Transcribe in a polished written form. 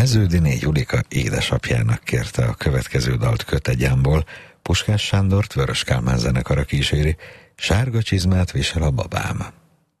Meződiné Julika édesapjának kérte a következő dalt Kötegyámból, Puskás Sándort Vörös Kálmán zenekara kíséri, Sárga csizmát visel a babám.